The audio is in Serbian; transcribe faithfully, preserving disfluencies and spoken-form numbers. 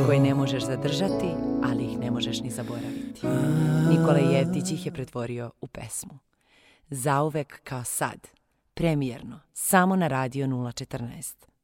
koje ne možeš zadržati, ali ih ne možeš ni zaboraviti. Nikola Jevtić ih je pretvorio u pesmu. Zauvek kao sad, premijerno, samo na Radio nula četrnaest.